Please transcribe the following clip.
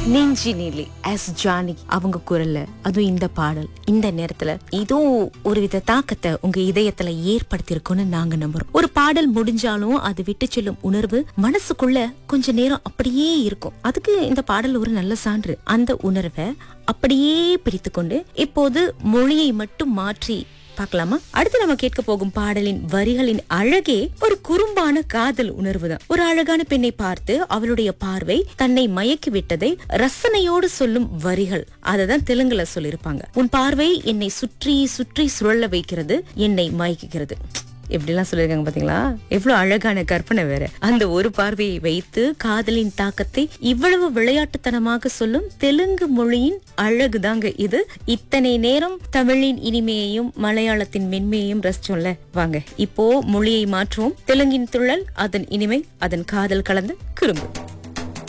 நெஞ்சினிலே S Janaki அவங்க குரல்ல, அதுவும் இந்த பாடல் இந்த நேரத்துல ஏதோ ஒருவித தாக்கத்தை உங்க இதயத்துல ஏற்படுத்தியிருக்கும்னு நாங்க நம்புறோம். ஒரு பாடல் முடிஞ்சாலும் அது விட்டு செல்லும் உணர்வு மனசுக்குள்ள கொஞ்ச நேரம் அப்படியே இருக்கும். அதுக்கு இந்த பாடல் ஒரு நல்ல சான்று. அந்த உணர்வை அப்படியே பிடித்துக்கொண்டு இப்போது மொழியை மட்டும் மாற்றி பார்க்கலாமா? அடுத்து நம்ம கேட்க போகும் பாடலின் வரிகளின் அழகே ஒரு குறும்பான காதல் உணர்வு தான். ஒரு அழகான பெண்ணை பார்த்து அவளுடைய பார்வை தன்னை மயக்கி விட்டதை ரசனையோடு சொல்லும் வரிகள். அததான் தெலுங்குல சொல்லிருப்பாங்க. உன் பார்வை என்னை சுற்றி சுற்றி சுழல வைக்கிறது, என்னை மயக்குகிறது. எப்படிலாம் சொல்லிருக்காங்க பாத்தீங்களா? எவ்வளவு அழகான கற்பனை வேற. அந்த ஒரு பார்வையை வைத்து காதலின் தாக்கத்தை இவ்வளவு விளையாட்டுத்தனமாக சொல்லும் தெலுங்கு மொழியின் அழகுதாங்க இது. இத்தனை நேரம் தமிழின் இனிமையையும் மலையாளத்தின் மென்மையையும் ரசிச்சோம்ல, வாங்க இப்போ மொழியை மாற்றுவோம். தெலுங்கின் துள்ளல், அதன் இனிமை, அதன் காதல் கலந்த குறும்பு.